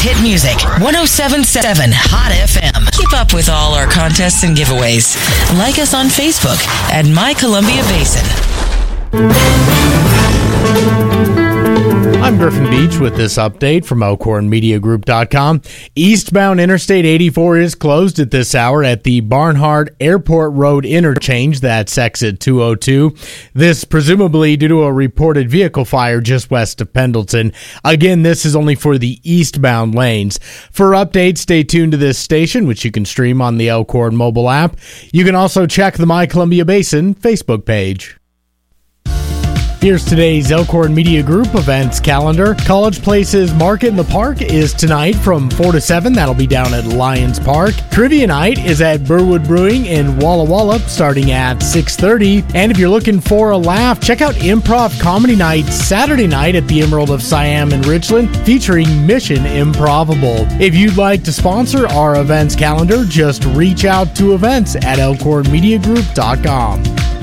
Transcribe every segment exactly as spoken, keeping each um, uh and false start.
hit music. one oh seven point seven Hot F M. Keep up with all our contests and giveaways. Like us on Facebook at My Columbia Basin. I'm Griffin Beach with this update from Elkhorn Media Group dot com. Eastbound Interstate eighty-four is closed at this hour at the Barnhart Airport Road interchange. That's exit two oh two. This presumably due to a reported vehicle fire just west of Pendleton. Again, this is only for the eastbound lanes. For updates, stay tuned to this station, which you can stream on the Elkhorn mobile app. You can also check the My Columbia Basin Facebook page. Here's today's Elkhorn Media Group events calendar. College Place's Market in the Park is tonight from four to seven. That'll be down at Lions Park. Trivia Night is at Burwood Brewing in Walla Walla starting at six thirty. And if you're looking for a laugh, check out Improv Comedy Night Saturday night at the Emerald of Siam in Richland featuring Mission Improbable. If you'd like to sponsor our events calendar, just reach out to events at Elkhorn Media Group dot com.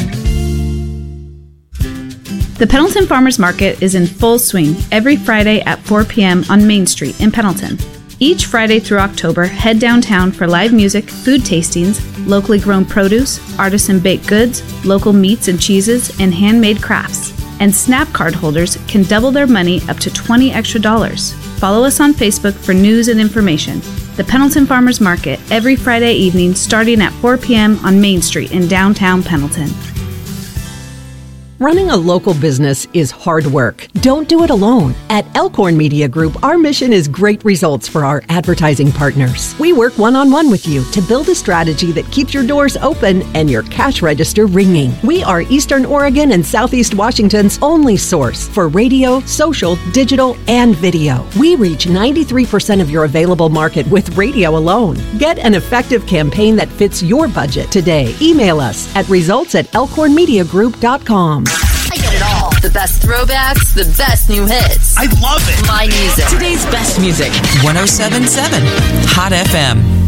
The Pendleton Farmers Market is in full swing every Friday at four p.m. on Main Street in Pendleton. Each Friday through October, head downtown for live music, food tastings, locally grown produce, artisan baked goods, local meats and cheeses, and handmade crafts. And SNAP card holders can double their money up to twenty extra dollars. Follow us on Facebook for news and information. The Pendleton Farmers Market every Friday evening starting at four p.m. on Main Street in downtown Pendleton. Running a local business is hard work. Don't do it alone. At Elkhorn Media Group, our mission is great results for our advertising partners. We work one-on-one with you to build a strategy that keeps your doors open and your cash register ringing. We are Eastern Oregon and Southeast Washington's only source for radio, social, digital, and video. We reach ninety-three percent of your available market with radio alone. Get an effective campaign that fits your budget today. Email us at results at elkhorn media group dot com. I get it all. The best throwbacks, the best new hits. I love it. My music. Today's best music. one oh seven point seven Hot F M.